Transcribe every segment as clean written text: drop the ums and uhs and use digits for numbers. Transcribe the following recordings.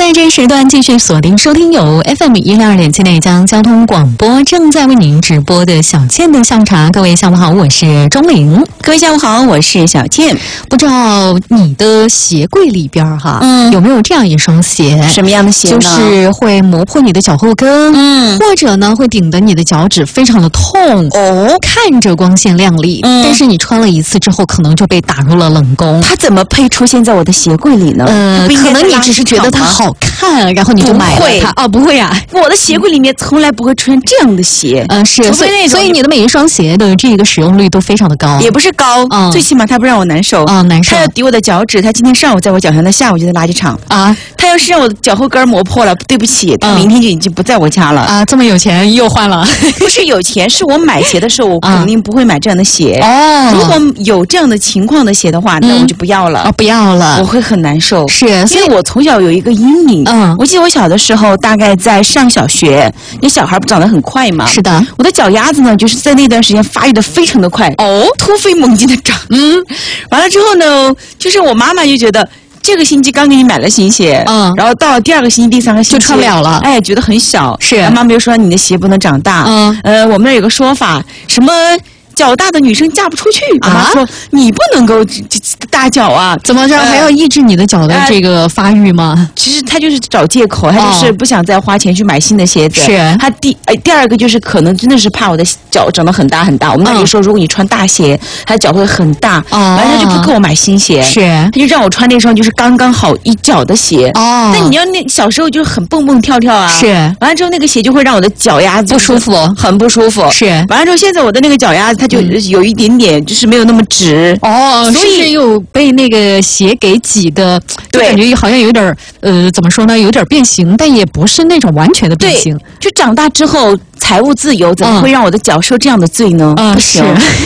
在这时段继续锁定收听由 FM162.7内江交通广播正在为您直播的小倩的下午茶。各位下午好，我是钟玲。 各位下午好，我是小倩。 不知道你的鞋柜里边有没有这样一双鞋？ 什么样的鞋呢？ 就是会磨破你的脚后跟，或者呢会顶得你的脚趾非常的痛哦，看着光鲜亮丽，但是你穿了一次之后可能就被打入了冷宫。 它怎么配出现在我的鞋柜里呢？ 可能你只是觉得它好看，然后你就买了它。哦，不会啊， 我的鞋柜里面从来不会出现这样的鞋。 是，所以你的每一双鞋的这个使用率都非常的高。 也不是高，最起码它不让我难受。 难受。 它要抵我的脚趾，它今天上午在我脚上，它下午就在垃圾场啊。它要是让我的脚后跟磨破了，对不起，它明天就已经不在我家了啊。这么有钱又换了？ 不是有钱，是我买鞋的时候我肯定不会买这样的鞋。如果有这样的情况的鞋的话，那我就不要了。 不要了， 我会很难受。 是， 因为我从小有一个阴影。我记得我小的时候，大概在上小学，那小孩不长得很快嘛？ 是的， 我的脚丫子呢，就是在那段时间发育的非常的快，突飞猛进的长。完了之后呢，就是我妈妈就觉得这个星期刚给你买了新鞋，然后到了第二个星期、第三个星期就穿不了了， 哎，觉得很小。 是， 然后妈妈又说你的鞋不能长大。我们那有个说法，什么脚大的女生嫁不出去。我妈说你不能够大脚啊， 怎么着还要抑制你的脚的这个发育吗？ 其实她就是找借口，她就是不想再花钱去买新的鞋子。 是， 她第二个就是可能真的是怕我的脚长得很大很大。我们那里说，如果你穿大鞋，她的脚会很大，完了就不给我买新鞋。 是， 她就让我穿那双就是刚刚好一脚的鞋。但你要那小时候就很蹦蹦跳跳啊。 是， 完了之后那个鞋就会让我的脚丫子不舒服， 很不舒服。 是， 完了之后现在我的那个脚丫子它就有一点点就是没有那么直。 所以又被那个鞋给挤的，就感觉好像有点怎么说呢，有点变形，但也不是那种完全的变形。 就长大之后财务自由，怎么会让我的脚受这样的罪呢？不行。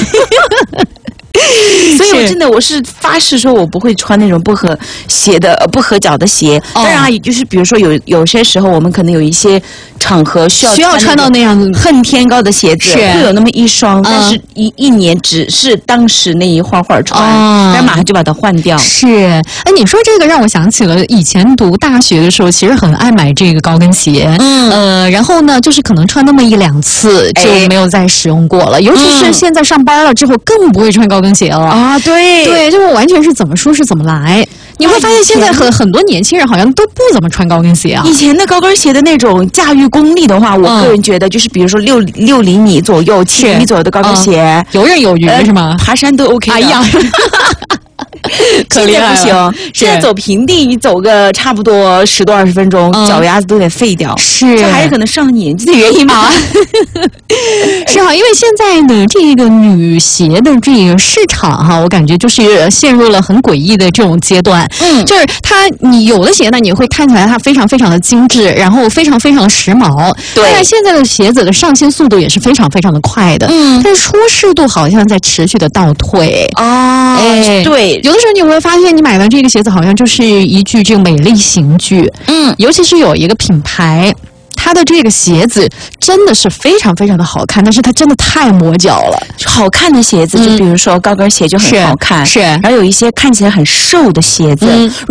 所以我是发誓说我不会穿那种不合脚的鞋。当然啊，也就是比如说有些时候我们可能有一些场合需要穿到那样子恨天高的鞋子，会有那么一双，但是一年只是当时那一会儿穿，但马上就把它换掉。 是，哎，你说这个让我想起了以前读大学的时候，其实很爱买这个高跟鞋。然后呢，就是可能穿那么一两次就没有再使用过了。尤其是现在上班了之后，更不会穿高跟鞋了啊。对，就是完全是怎么说是怎么来。你会发现现在很多年轻人好像都不怎么穿高跟鞋啊。 以前的高跟鞋的那种驾驭功力的话，我个人觉得就是比如说6厘米左右、7厘米左右的高跟鞋， 游刃有余是吗？ 爬山都 OK 的。哎呀。现在不行，现在走平地，你走个差不多10多20分钟，脚丫子都得废掉。 是， 这还是可能上年纪的原因吧。 是哈，因为现在的这个女鞋的这个市场哈，我感觉就是陷入了很诡异的这种阶段。就是你有的鞋呢，你会看起来它非常非常的精致，然后非常非常的时髦。 对。 但是现在的鞋子的上新速度也是非常非常的快的。但是舒适度好像在持续的倒退。 对。 有的时候你会发现，你买的这个鞋子好像就是一句这个美丽刑句。尤其是有一个品牌，它的这个鞋子真的是非常非常的好看，但是它真的太磨脚了。 好看的鞋子，就比如说高跟鞋就很好看， 是。 然后有一些看起来很瘦的鞋子。